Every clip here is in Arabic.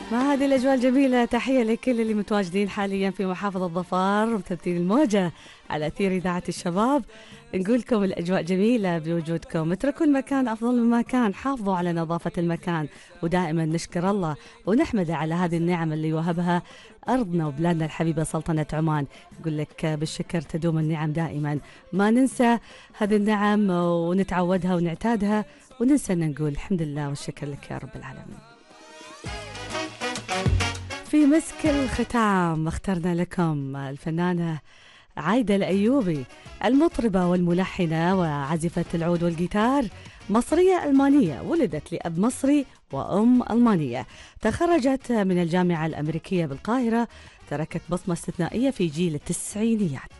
مع هذه الأجواء الجميلة تحية لكل اللي متواجدين حاليا في محافظة ظفار وتمثيل الموجة على أثير إذاعة الشباب. نقول لكم الأجواء جميلة بوجودكم، اتركوا المكان أفضل مما كان، حافظوا على نظافة المكان، ودائما نشكر الله ونحمده على هذه النعم اللي وهبها أرضنا وبلادنا الحبيبة سلطنة عمان. يقول لك بالشكر تدوم النعم دائما، ما ننسى هذه النعم ونتعودها ونعتادها وننسى أن نقول الحمد لله والشكر لك يا رب العالمين. في مسك الختام اخترنا لكم الفنانة عايدة الأيوبي، المطربة والملحنة وعازفة العود والجيتار، مصرية ألمانية، ولدت لأب مصري وأم ألمانية، تخرجت من الجامعة الأمريكية بالقاهرة، تركت بصمة استثنائية في جيل التسعينيات.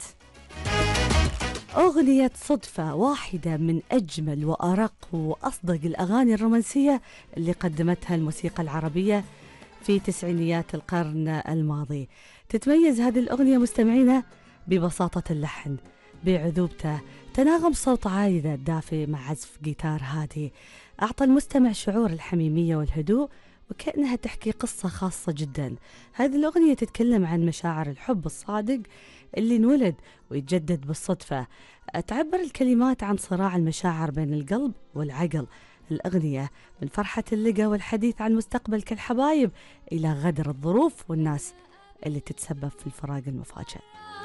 أغنية صدفة واحدة من أجمل وأرق وأصدق الأغاني الرومانسية اللي قدمتها الموسيقى العربية في تسعينيات القرن الماضي. تتميز هذه الأغنية مستمعينا ببساطة اللحن، بعذوبته، تناغم صوت عايدة الدافئ مع عزف جيتار هادي، أعطى المستمع شعور الحميمية والهدوء وكأنها تحكي قصة خاصة جدا. هذه الأغنية تتكلم عن مشاعر الحب الصادق اللي انولد ويتجدد بالصدفة. تعبر الكلمات عن صراع المشاعر بين القلب والعقل. الأغنية من فرحة اللقا والحديث عن مستقبل كالحبايب إلى غدر الظروف والناس اللي تتسبب في الفراق المفاجئ.